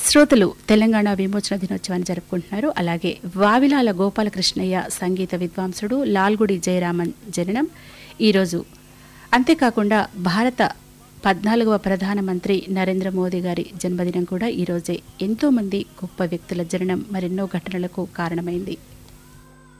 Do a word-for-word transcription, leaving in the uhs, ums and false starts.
శ్రోతలు తెలంగాణ విమోచన దినోత్సవాన్ని జరుపుకుంటున్నారు. అలాగే వావిలాల గోపాలకృష్ణయ్య సంగీత విద్వాంసుడు లాల్గుడి జయరామన్ జననం ఈరోజు. అంతేకాకుండా భారత పద్నాలుగవ ప్రధానమంత్రి నరేంద్ర మోదీ గారి జన్మదినం కూడా ఈరోజే. ఎంతోమంది గొప్ప వ్యక్తుల జననం మరెన్నో ఘటనలకు కారణమైంది.